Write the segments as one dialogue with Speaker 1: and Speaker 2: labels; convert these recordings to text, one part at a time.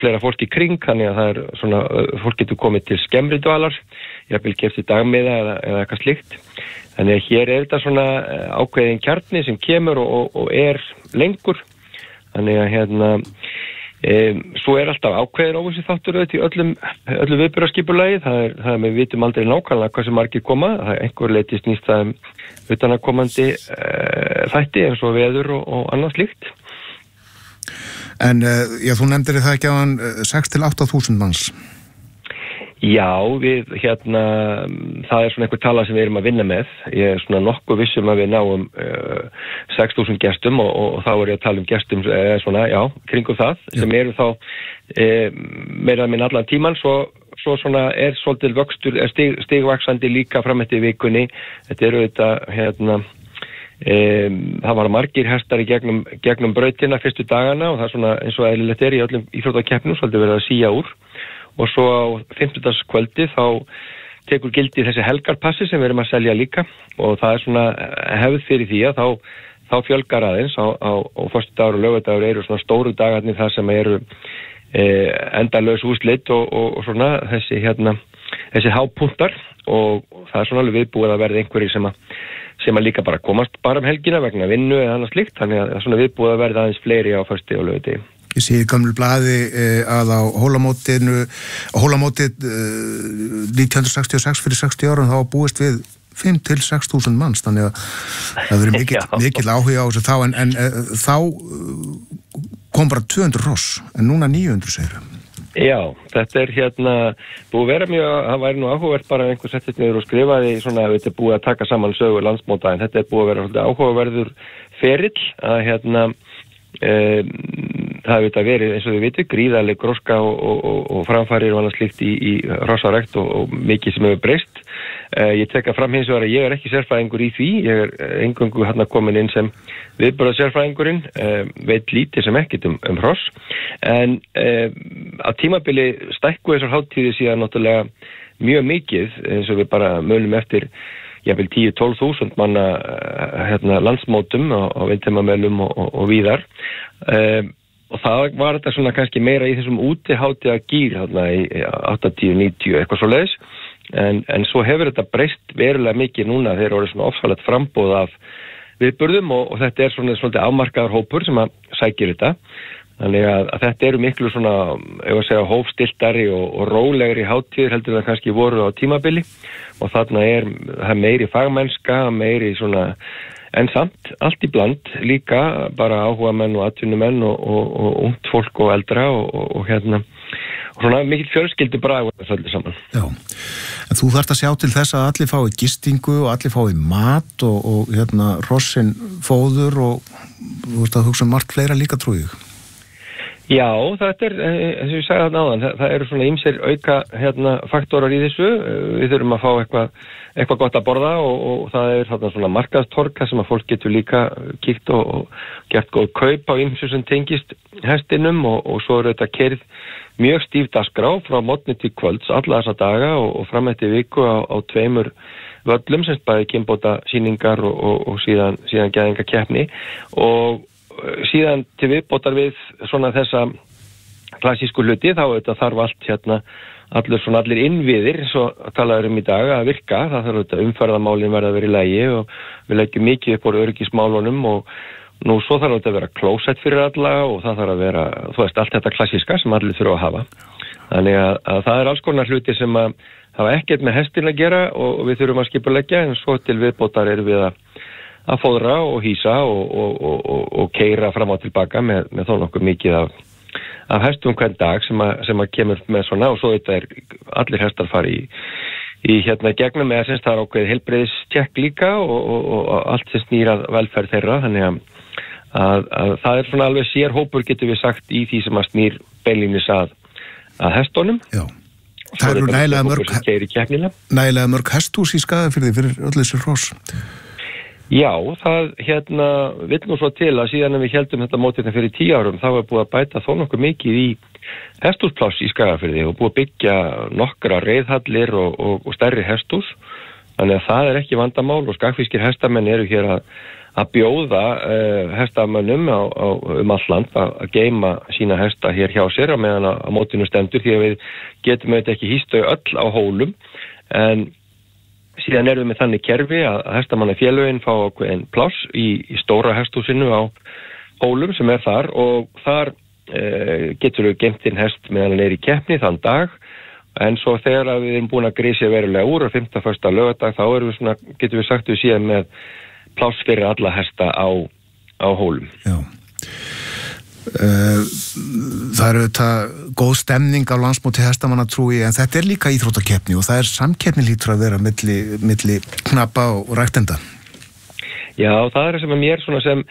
Speaker 1: fleira fólk í kring, þannig að það svona, fólk getur komið til skemmri dvalar, jafnvel keypti dagmiða eða eitthvað slíkt. Þannig að hér þetta svona ákveðin kjarni sem kemur og lengur. Þannig að svo alltaf ákveðin óvissu þáttur í öllu viðburðarskipulagi. Það við vitum aldrei nákvæmlega hvað sem margir koma. Það einhver leyti snýst það utanaðkomandi þætti eins og veður og annað slíkt.
Speaker 2: En þú nefndir það ekki áðan 6 til 8.000 manns.
Speaker 1: Já, það svona einhver tala sem við erum að vinna með. Ég svona nokkuð vissum að við náum 6.000 gestum og þá ég að tala gestum svona, já, kringum það, sem eru þá meira minn allan tíman, svo svona svolítið vöxtur, stigvaxandi líka fram eftir vikunni. Þetta þetta, það var margir hestar í gegnum brautina fyrstu dagana og það svona eins og eðlilegt í öllum íþróttakeppnum, svolítið verið að síja úr. Og svo á 50. þá tekur gildi þessi helgarpassi sem við erum að selja líka og það svona hefð fyrir því að þá fjölgar aðeins á föstudagur og laugardagur eru svona stóru dagarnir þar sem eru endalaus úrslit og svona þessi hápunktar og það svona alveg viðbúið að verða einhverjir sem að líka bara komast bara helgina vegna vinnu eða annað slíkt, þannig að það svona viðbúið að verða aðeins fleiri á föstu og laugardegi.
Speaker 2: Ég sé í gamlu blaði að á Hólamótið 1966 fyrir 60 árum þá búist við 5 til 6.000 manns, þannig að það verið mikil áhuga á þessu þá en þá kom bara 200 hross en núna 900 segir.
Speaker 1: Já, þetta búið að vera mjög, það væri nú áhugavert bara einhver settið niður og skrifaði svona að þetta búið að taka saman sögu landsmóta en þetta búið að vera svolítið áhugaverður ferill að það hefur verið eins og þið vitu gríðarleg gróska og framfærir og annað slíkt í hrossarækt og mikið sem hefur breyst. Ég tek fram hins vegar að ég ekki sérfræðingur í því, ég eingöngu komin inn sem viðburðarsérfræðingurinn, veit lítið sem ekkert hross, en að tímabili stækku þessar hátíðir síðan náttúrulega mjög mikið eins og við bara mölum eftir jafnvel 10-12.000 manna landsmótum á vindheimamelum og víðar og það var þetta svona kannski meira í þessum útihátíða gír í 80-90 eitthvað svoleiðis en svo hefur þetta breyst verulega mikið núna þegar orðið svona ofsalegt framboð af viðburðum og þetta svona svolítið afmarkaður hópur sem að sækir þetta. Þannig að þetta eru miklu svona, ef að segja, hófstiltari og rólegri hátíðir heldur það kannski voru á tímabili og þarna það meiri fagmennska, meiri svona, en samt, allt í bland líka, bara áhugamenn og atvinnumenn og ungt fólk og eldra og svona mikill fjölskyldubrag og svolítið saman.
Speaker 2: Já, en þú þarft að sjá til þess að allir fái gistingu og allir fái mat og hrossin fóður og þú veist að hugsa margt fleira líka trúið.
Speaker 1: Já, þetta eins og ég sagði þarna áðan, það eru svona ýmsir auka faktorar í þessu, við þurfum að fá eitthvað gott að borða og það þarna svona markaðstorka sem að fólk getur líka kíkt og gert góð kaup á ýmsu sem tengist hestinum og svo eru þetta keyrð mjög stíf dagskrá frá morgni til kvölds alla þessa daga og fram eftir viku á 2 völlum sem bæði kynbóta sýningar og síðan gæðingakeppni og síðan til viðbótar við svona þessa klassísku hluti þá þetta þarf allt allir innviðir svo talaður í dag að virka það þarf þetta umferðarmálin verða að vera í lagi og við leggjum mikið upp á öryggismálunum og nú svo þarf þetta að vera klósett fyrir alla og það þarf að vera þú veist allt þetta klassíska sem allir þurfa að hafa þannig að það alls konar hluti sem að hafa ekkert með hestin að gera og við þurfum að skipuleggja en svo til viðbótar erum við að fóðra og hýsa og keyra fram og tilbaka með þó nokkuð mikið af hestum hvern dag sem að kemur með svona og svo þetta allir hestar fari í gegnum eða semst það ákveðið heilbrigðistjekk líka og allt sem snýr að velferð þeirra þannig að það svona alveg sér hópur getur við sagt í því sem að snýr beinlínis að hestunum.
Speaker 2: Já. Það eru nægilega mörg hesthús í Skagafirði fyrir öll þessi hross.
Speaker 1: Já, það vill nú svo til að síðan við héldum þetta mótið fyrir 10 árum þá búið að bæta þó nokkuð mikið í hesthúspláss í Skagafirði og búið að byggja nokkra reiðhallir og stærri hesthús þannig að það ekki vandamál og skagfirskir hestamenn eru hér að bjóða hestamönnum allt land að geyma sína hesta hér hjá sér á meðan á mótinu stendur, því að við getum auðvitað ekki hýst þau öll á hólum, en síðan erum við með þannig kerfi að hestamannafélögin fá ákveðin pláss í stóra hesthúsinu á hólum sem þar, og þar getur við geymt inn hest meðan hann í keppni þann dag, en svo þegar við erum búin að grísja verulega úr og 5. laugardag, þá erum við getum við sagt við síðan með pláss fyrir alla hesta á hólum.
Speaker 2: Já. Það eru þetta góð stemning á landsmóti hestamanna trúi, en þetta líka íþróttakeppni og það samkeppni lítur að vera milli knappa og ræktenda.
Speaker 1: Já, það sem að mér sem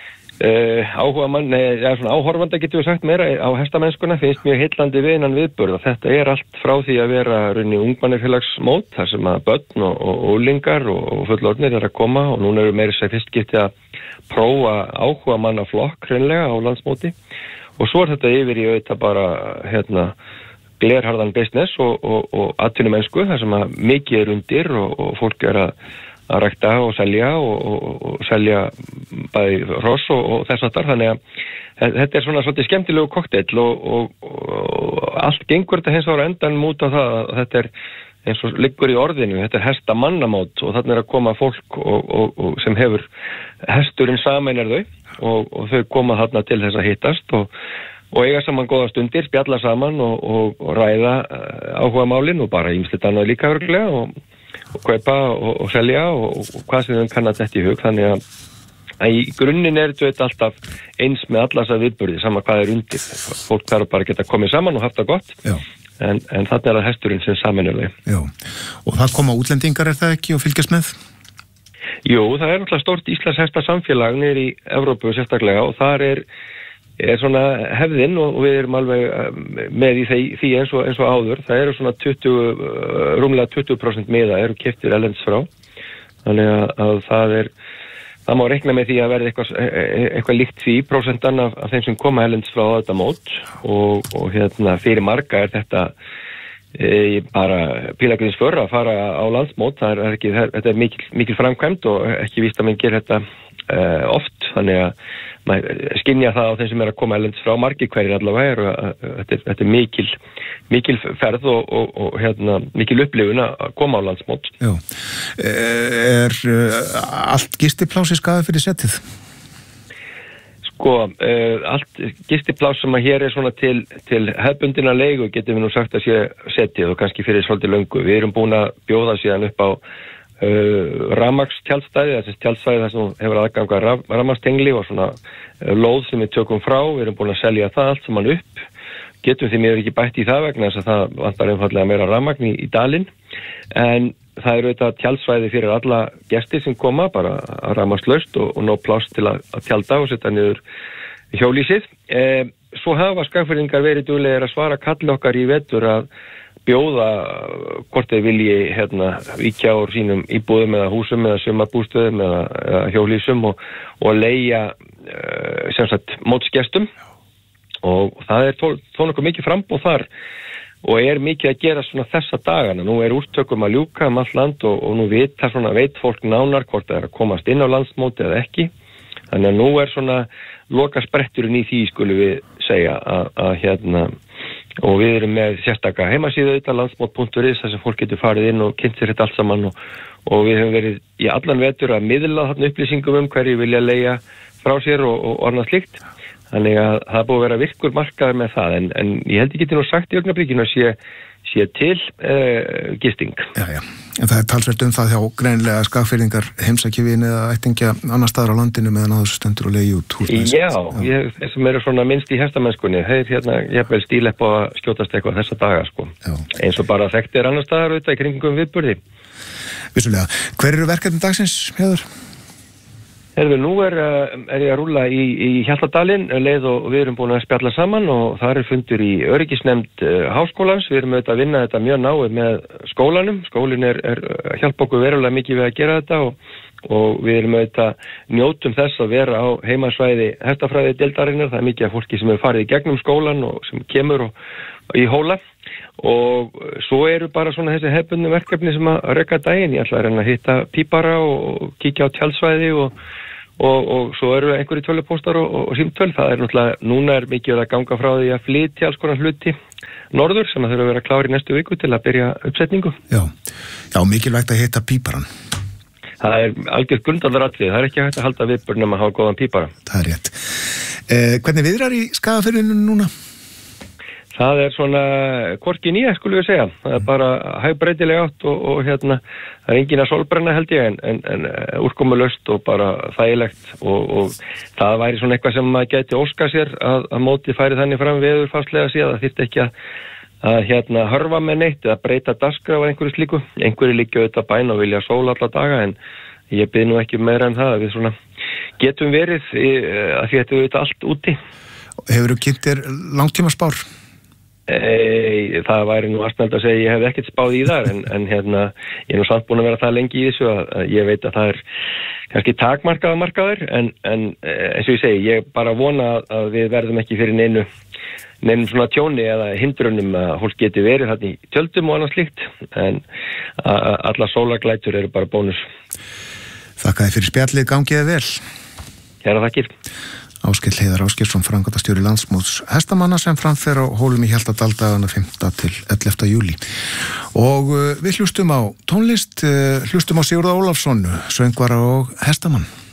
Speaker 1: áhorfanda getur við sagt meira á hestamennskuna finnst mjög heillandi við innan viðburð. Þetta allt frá því að vera runni ungmannafélagsmót, þar sem að börn og úlingar og fullorðnir að koma, og núna eru meira sér fyrst getið að prófa áhuga mannaflokk hreinlega á landsmóti, og svo þetta yfir í auðvitað bara glerharðan business og atvinnumennsku, þar sem að mikið undir og fólk að rækta og selja bæði hross og þess aftar, þannig að þetta svona svolítið skemmtilegu kokteill og allt gengur þetta hins ára endan út á það að þetta eins og liggur í orðinu, þetta hestamannamót, og þarna að koma fólk og sem hefur hesturinn sameinar þau og þau koma þarna til þess að hittast og eiga saman góða stundir, spjalla saman og ræða áhuga málin og bara ýmislegt annað líka örglega og kaupa og selja og hvað sem þau kann að þetta í hug, þannig að í grunninn þetta alltaf eins með alla þessa viðburði, sama hvað undir. Fólk þarf bara að geta komið saman og haft það gott. Já. En þarna það hesturinn sem sameinuleg.
Speaker 2: Já, og það koma útlendingar það ekki og fylgjast með?
Speaker 1: Jú, það náttúrulega stórt Íslands hestasamfélag niður í Evrópu sérstaklega, og þar svona hefðin og við erum alveg með í því eins og áður. Það eru svona rúmlega 20% miða eru keyptir erlends frá, þannig að það má reikna með því að verði eitthvað líkt því prósentan af þeim sem koma erlends frá þetta mót og fyrir marga þetta bara pílagrinsför að fara á landsmót. Þetta mikil framkvæmd og ekki víst að menn gerir þetta oft, þannig að maður skynja það á þeim sem að koma erlends frá, margir hverjir allavega þetta mikil ferð og mikil upplifun að koma á landsmót.
Speaker 2: Já. Allt gistiplási skaði fyrir setið?
Speaker 1: Allt gistipláss sem að hér svona til hefðbundina leigu getum við nú sagt að sé setið og kannski fyrir svolítið löngu. Við erum búin að bjóða síðan upp á rafmagnstjaldstæði, þessi tjaldstæði þar sem hefur aðgang að rafmagnstengli og svona lóð sem við tökum frá. Við erum búin að selja það allt saman upp, getum því mér ekki bætt í það vegna þess að það vantar einfallega meira rafmagn í dalinn, en það eru þetta tjaldsvæði fyrir alla gesti sem koma, bara rafmagnslaust og nóg pláss til að tjalda og setja niður hjólísið. Svo hafa Skagfirðingar verið duglegir að svara kalli okkar í vetur að bjóða hvort þeir vilji víkja úr sínum íbúðum eða húsum eða sumarbústöðum eða hjólísum og leigja sem sagt mótsgestum, og það þó nokkuð mikið framboð þar og mikið að gera svona þessa dagana. Nú úrtökum að ljúka allt land og nú veit fólk nánar hvort það að komast inn á landsmóti eða ekki, þannig að nú svona loka spretturinn í því skulum við segja að og við erum með sérstaka heimasíðu landsmót.is þar sem fólk getur farið inn og kynnt sér þetta allt saman og við höfum verið í allan vetur að miðla þarna upplýsingum hverju vilja leigja frá sér og annað slíkt. Þannig að það búið að vera virkur markaður með það, en ég held ég geti nú sagt í augnablikinu að sé til gisting.
Speaker 2: Já. En það talsvert það hjá greinilega Skagfirðingar heimsækja vin eða ættingja annar staðar á landinu meðan á þessu stendur og leigi út húsnæðis.
Speaker 1: Já, þeir sem eru svona minnst í hestamennskunni, þeir jafnvel stílepp á að skjótast eitthvað þessa daga, eins og bara þekktir annar staðar auðvitað í kringum viðburði.
Speaker 2: Vissulega. Hver eru verkefni dagsins, Heiður?
Speaker 1: Nú er ég að rúlla í Hjaltadalinn leið og við erum búin að spjalla saman og það fundur í öryggisnefnd háskólans. Við erum auðvitað að vinna þetta mjög náið með skólanum. Skólinn hjálpa okkur verulega mikið við að gera þetta og við erum auðvitað njótum þess að vera á heimasvæði hestafræði deildarinnar. Það mikið af fólki sem hefur farið í gegnum skólan og sem kemur í hóla. Og svo eru bara svona þessi hefðbundnu verkefni sem að reka daginn. Ég ætla að reyna að hitta pípara og kíkja á tjaldsvæði og svo eru einhverju tölvupóstar og símtöl. Það náttúrulega, núna mikið að ganga frá því að flytja alls konar hluti norður sem þurfa að vera klári næstu viku til að byrja uppsetningu.
Speaker 2: Já, mikilvægt að hitta píparan.
Speaker 1: Það algjört grundvallaratriði, það ekki hægt að halda viðburð nema að hafa góðan pípara.
Speaker 2: Það rétt. Hvernig viðrar í Skagafirðinu núna?
Speaker 1: Það svona hvorki nýja, skulum við segja. Það bara hægbreytileg átt og það engin að sólbrenna held ég, en úrkomulaust og bara þægilegt og það væri svona eitthvað sem maður gæti óska sér að móti færi þannig fram veðurfarslega síðan. Það þyrfti ekki að hörfa með neitt eða breyta dagskrá af einhverju slíku. Einhverju líka auðvitað bæn og vilja sól alla daga en ég bið nú ekki meira en það. Við svona getum verið að því þetta auðvitað allt úti.
Speaker 2: Hefurðu kynnt þér langtímaspár?
Speaker 1: Það væri nú aðsnælt að segja ég hef ekkert spáð í þar en ég nú samt búin að vera það lengi í þessu að ég veit að það kannski takmarkaða markaður en eins og ég segi, ég bara vona að við verðum ekki fyrir neinum svona tjóni eða hindrunum að fólk geti verið þarna í tjöldum og annað slíkt en alla sólarglætur eru bara bónus.
Speaker 2: Þakka þér fyrir spjallið, gangiði vel.
Speaker 1: Kæra þakkir.
Speaker 2: Áskell Heiðar Ásgeirsson, framkvæmdastjóri landsmóts hestamanna sem framfer á Hólum í Hjaltadal dagana 5. til 11. júlí. Og við hlustum á tónlist, hlustum á Sigurð Ólafsson, söngvara og hestamann.